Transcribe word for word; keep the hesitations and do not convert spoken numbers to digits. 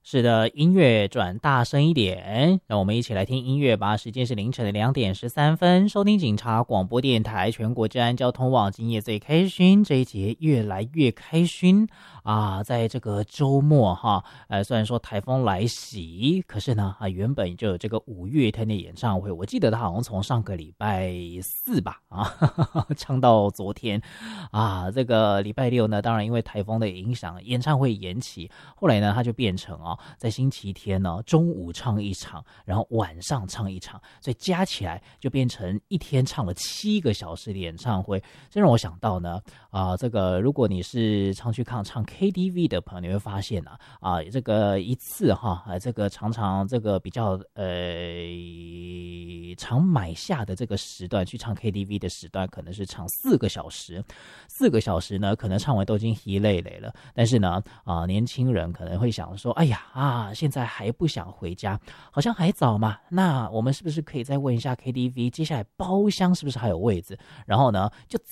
是的，音乐转大声一点，让我们一起来听音乐吧。时间是凌晨的两点十三分，收听警察广播电台全国治安交通网，今夜最开心这一节越来越开心啊！在这个周末哈，呃，虽然说台风来袭，可是呢啊，原本就有这个五月天的演唱会，我记得他好像从上个礼拜四吧啊，呵呵唱到昨天啊，这个礼拜六呢，当然因为台风的影响，演唱会延期，后来呢，他就变成啊。在星期天呢，中午唱一场，然后晚上唱一场，所以加起来就变成一天唱了七个小时的演唱会。这让我想到呢，啊、呃，这个如果你是常去看唱 K T V 的朋友，你会发现啊，啊、呃，这个一次哈，啊，这个常常这个比较呃常买下的这个时段去唱 K T V 的时段，可能是唱四个小时，四个小时呢，可能唱完都已经疲累累了，但是呢，啊、呃，年轻人可能会想说，哎呀。啊，现在还不想回家，好像还早嘛。那我们是不是可以再问一下 K T V， 接下来包厢是不是还有位置？然后呢，就